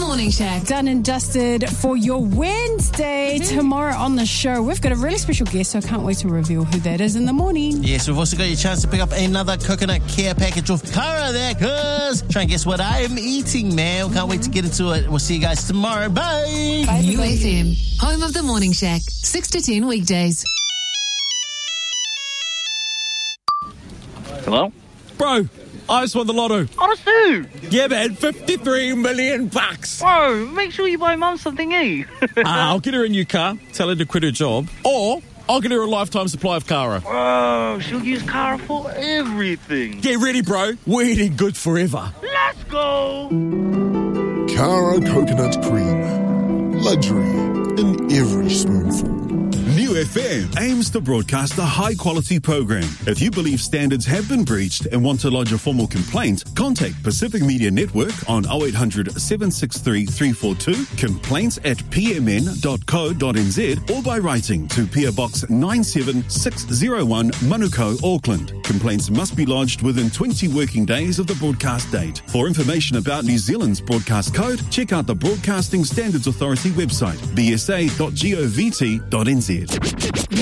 Morning Shack. Done and dusted for your Wednesday. Tomorrow on the show, we've got a really special guest, so I can't wait to reveal who that is in the morning. Yes, we've also got your chance to pick up another coconut care package of Kara there, cuz. Try and guess what I am eating, man. Can't wait to get into it. We'll see you guys tomorrow. Bye. Bye, New everybody. FM, home of the Morning Shack, 6 to 10 weekdays. Hello? Bro, I just won the lotto. Honestly? Yeah, man, 53 million bucks. Bro, make sure you buy Mum something, eh? I'll get her a new car, tell her to quit her job, or I'll get her a lifetime supply of Kara. Bro, she'll use Kara for everything. Get ready, bro. We're eating good forever. Let's go! Kara Coconut Cream. Luxury in every spoonful. New FM aims to broadcast a high-quality program. If you believe standards have been breached and want to lodge a formal complaint, contact Pacific Media Network on 0800 763 342, complaints@pmn.co.nz, or by writing to PO Box 97601, Manukau, Auckland. Complaints must be lodged within 20 working days of the broadcast date. For information about New Zealand's broadcast code, check out the Broadcasting Standards Authority website, bsa.govt.nz.